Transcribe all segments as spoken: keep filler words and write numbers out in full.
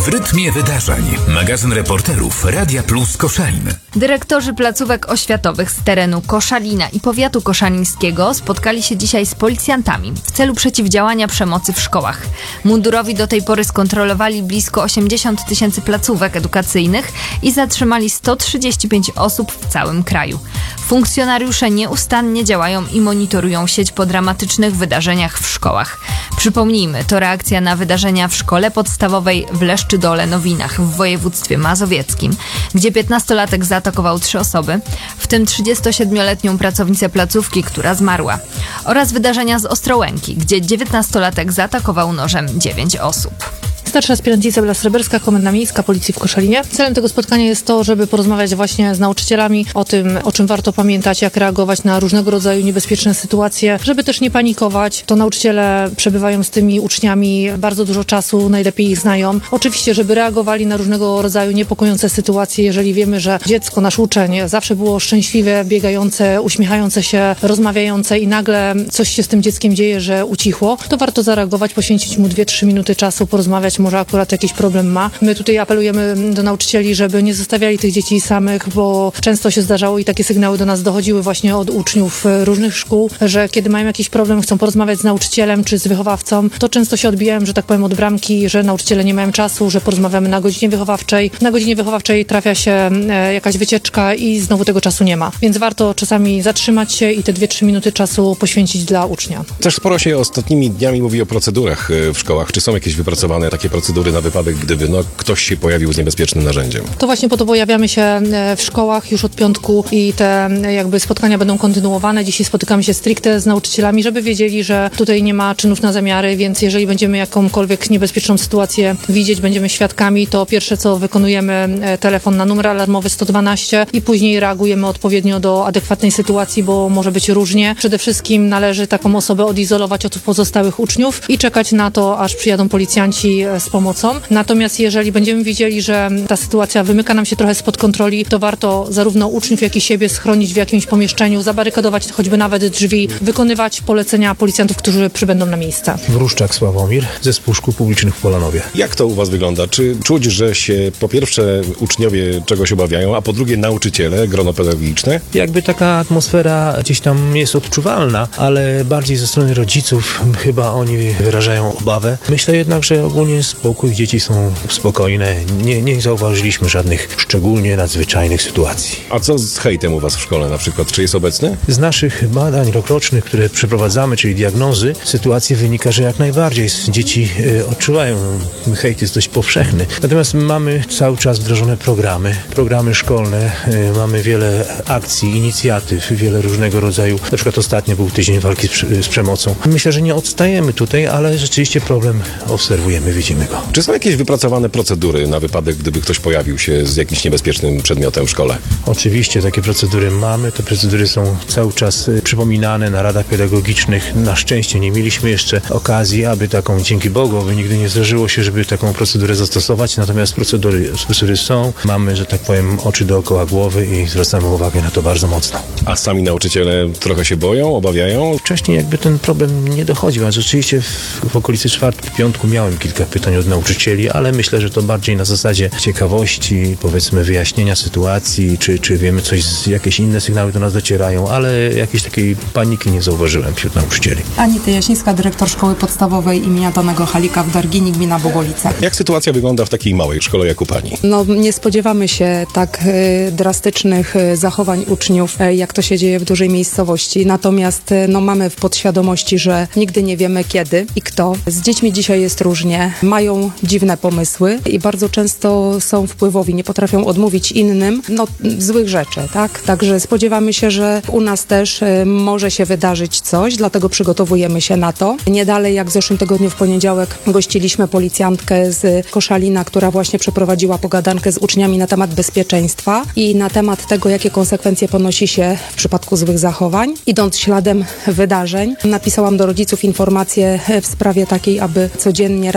W rytmie wydarzeń. Magazyn reporterów Radia Plus Koszalin. Dyrektorzy placówek oświatowych z terenu Koszalina i powiatu koszalińskiego spotkali się dzisiaj z policjantami w celu przeciwdziałania przemocy w szkołach. Mundurowi do tej pory skontrolowali blisko osiemdziesiąt tysięcy placówek edukacyjnych i zatrzymali sto trzydzieści pięć osób w całym kraju. Funkcjonariusze nieustannie działają i monitorują sieć po dramatycznych wydarzeniach w szkołach. Przypomnijmy, to reakcja na wydarzenia w szkole podstawowej w Leszczydole Nowinach w województwie mazowieckim, gdzie piętnastolatek zaatakował trzy osoby, w tym trzydziestosiedmioletnią pracownicę placówki, która zmarła, oraz wydarzenia z Ostrołęki, gdzie dziewiętnastolatek zaatakował nożem dziewięć osób. Starsza aspirant Izabela Sreberska, Komenda Miejska Policji w Koszalinie. Celem tego spotkania jest to, żeby porozmawiać właśnie z nauczycielami o tym, o czym warto pamiętać, jak reagować na różnego rodzaju niebezpieczne sytuacje, żeby też nie panikować. To nauczyciele przebywają z tymi uczniami bardzo dużo czasu, najlepiej ich znają. Oczywiście, żeby reagowali na różnego rodzaju niepokojące sytuacje, jeżeli wiemy, że dziecko, nasz uczeń zawsze było szczęśliwe, biegające, uśmiechające się, rozmawiające i nagle coś się z tym dzieckiem dzieje, że ucichło, to warto zareagować, poświęcić mu dwie trzy minuty czasu, porozmawiać, może akurat jakiś problem ma. My tutaj apelujemy do nauczycieli, żeby nie zostawiali tych dzieci samych, bo często się zdarzało i takie sygnały do nas dochodziły właśnie od uczniów różnych szkół, że kiedy mają jakiś problem, chcą porozmawiać z nauczycielem czy z wychowawcą, to często się odbijają, że tak powiem, od bramki, że nauczyciele nie mają czasu, że porozmawiamy na godzinie wychowawczej. Na godzinie wychowawczej trafia się jakaś wycieczka i znowu tego czasu nie ma. Więc warto czasami zatrzymać się i te dwie trzy minuty czasu poświęcić dla ucznia. Też sporo się ostatnimi dniami mówi o procedurach w szkołach. Czy są jakieś wypracowane takie procedury na wypadek, gdyby no, ktoś się pojawił z niebezpiecznym narzędziem? To właśnie po to pojawiamy się w szkołach już od piątku i te jakby spotkania będą kontynuowane. Dzisiaj spotykamy się stricte z nauczycielami, żeby wiedzieli, że tutaj nie ma czynów na zamiary, więc jeżeli będziemy jakąkolwiek niebezpieczną sytuację widzieć, będziemy świadkami, to pierwsze co wykonujemy, telefon na numer alarmowy sto dwanaście i później reagujemy odpowiednio do adekwatnej sytuacji, bo może być różnie. Przede wszystkim należy taką osobę odizolować od pozostałych uczniów i czekać na to, aż przyjadą policjanci z pomocą. Natomiast jeżeli będziemy widzieli, że ta sytuacja wymyka nam się trochę spod kontroli, to warto zarówno uczniów, jak i siebie schronić w jakimś pomieszczeniu, zabarykadować choćby nawet drzwi, wykonywać polecenia policjantów, którzy przybędą na miejsce. Wrószczak Sławomir, Zespół Szkół Publicznych w Polanowie. Jak to u was wygląda? Czy czuć, że się po pierwsze uczniowie czegoś obawiają, a po drugie nauczyciele, grono pedagogiczne? Jakby taka atmosfera gdzieś tam jest odczuwalna, ale bardziej ze strony rodziców chyba oni wyrażają obawę. Myślę jednak, że ogólnie spokój dzieci są spokojne. Nie, nie zauważyliśmy żadnych szczególnie nadzwyczajnych sytuacji. A co z hejtem u was w szkole na przykład? Czy jest obecny? Z naszych badań rokrocznych, które przeprowadzamy, czyli diagnozy, sytuacji wynika, że jak najbardziej dzieci y, odczuwają. Hejt jest dość powszechny. Natomiast mamy cały czas wdrożone programy, programy szkolne, y, mamy wiele akcji, inicjatyw, wiele różnego rodzaju. Na przykład ostatnio był tydzień walki z, z przemocą. Myślę, że nie odstajemy tutaj, ale rzeczywiście problem obserwujemy, widzimy go. Czy są jakieś wypracowane procedury na wypadek, gdyby ktoś pojawił się z jakimś niebezpiecznym przedmiotem w szkole? Oczywiście takie procedury mamy. Te procedury są cały czas y, przypominane na radach pedagogicznych. Na szczęście nie mieliśmy jeszcze okazji, aby taką, dzięki Bogu, aby nigdy nie zdarzyło się, żeby taką procedurę zastosować. Natomiast procedury, procedury są. Mamy, że tak powiem, oczy dookoła głowy i zwracamy uwagę na to bardzo mocno. A sami nauczyciele trochę się boją, obawiają? Wcześniej jakby ten problem nie dochodził, a rzeczywiście w, w okolicy czwartku, piątku miałem kilka pytań od nauczycieli, ale myślę, że to bardziej na zasadzie ciekawości, powiedzmy wyjaśnienia sytuacji, czy, czy wiemy coś, jakieś inne sygnały do nas docierają, ale jakiejś takiej paniki nie zauważyłem wśród nauczycieli. Anita Jasińska, dyrektor Szkoły Podstawowej imienia Danego Halika w Dargini, gmina Bogolice. Jak sytuacja wygląda w takiej małej szkole jak u pani? No nie spodziewamy się tak y, drastycznych y, zachowań uczniów, y, jak to się dzieje w dużej miejscowości. Natomiast y, no, mamy w podświadomości, że nigdy nie wiemy kiedy i kto. Z dziećmi dzisiaj jest różnie. Mają dziwne pomysły i bardzo często są wpływowi, nie potrafią odmówić innym no, złych rzeczy, tak? Także spodziewamy się, że u nas też y, może się wydarzyć coś, dlatego przygotowujemy się na to. Nie dalej jak w zeszłym tygodniu w poniedziałek gościliśmy policjantkę z Koszalina, która właśnie przeprowadziła pogadankę z uczniami na temat bezpieczeństwa i na temat tego, jakie konsekwencje ponosi się w przypadku złych zachowań. Idąc śladem wydarzeń, napisałam do rodziców informację w sprawie takiej, aby codziennie rano przeglądać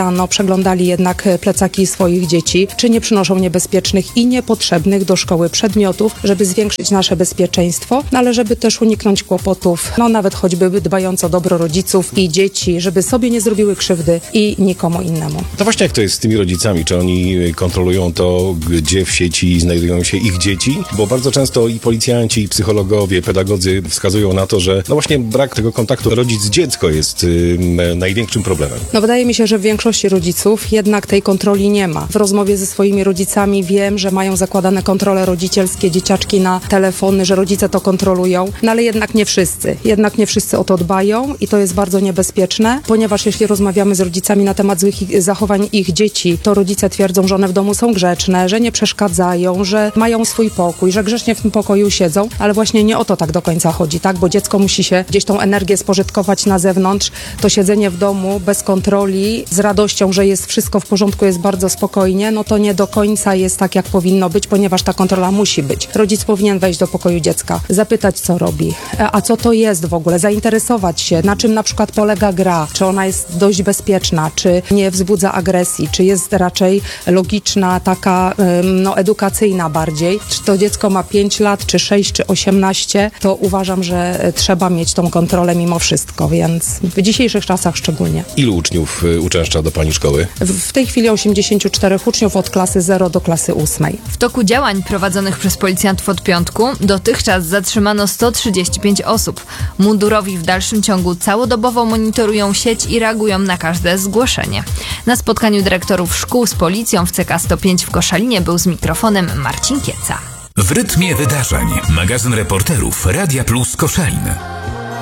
przeglądali jednak plecaki swoich dzieci, czy nie przynoszą niebezpiecznych i niepotrzebnych do szkoły przedmiotów, żeby zwiększyć nasze bezpieczeństwo, no ale żeby też uniknąć kłopotów, no nawet choćby dbając o dobro rodziców i dzieci, żeby sobie nie zrobiły krzywdy i nikomu innemu. To właśnie jak to jest z tymi rodzicami? Czy oni kontrolują to, gdzie w sieci znajdują się ich dzieci? Bo bardzo często i policjanci, i psychologowie, pedagodzy wskazują na to, że no właśnie brak tego kontaktu rodzic-dziecko jest y, największym problemem. No wydaje mi się, że w większości rodziców jednak tej kontroli nie ma. W rozmowie ze swoimi rodzicami wiem, że mają zakładane kontrole rodzicielskie, dzieciaczki na telefony, że rodzice to kontrolują, no ale jednak nie wszyscy. Jednak nie wszyscy o to dbają i to jest bardzo niebezpieczne, ponieważ jeśli rozmawiamy z rodzicami na temat złych zachowań ich dzieci, to rodzice twierdzą, że one w domu są grzeczne, że nie przeszkadzają, że mają swój pokój, że grzecznie w tym pokoju siedzą, ale właśnie nie o to tak do końca chodzi, tak? Bo dziecko musi się gdzieś tą energię spożytkować na zewnątrz. To siedzenie w domu bez kontroli, z radością, że jest wszystko w porządku, jest bardzo spokojnie, no to nie do końca jest tak, jak powinno być, ponieważ ta kontrola musi być. Rodzic powinien wejść do pokoju dziecka, zapytać, co robi, a co to jest w ogóle, zainteresować się, na czym na przykład polega gra, czy ona jest dość bezpieczna, czy nie wzbudza agresji, czy jest raczej logiczna, taka no, edukacyjna bardziej. Czy to dziecko ma pięć lat, czy sześć, czy osiemnaście, to uważam, że trzeba mieć tą kontrolę mimo wszystko, więc w dzisiejszych czasach szczególnie. Ilu uczniów uczęszcza do pani szkoły? W, w tej chwili osiemdziesięciu czterech uczniów od klasy zero do klasy ósmej. W toku działań prowadzonych przez policjantów od piątku dotychczas zatrzymano sto trzydzieści pięć osób. Mundurowi w dalszym ciągu całodobowo monitorują sieć i reagują na każde zgłoszenie. Na spotkaniu dyrektorów szkół z policją w C K sto pięć w Koszalinie był z mikrofonem Marcin Kieca. W rytmie wydarzeń. Magazyn reporterów Radia Plus Koszalin.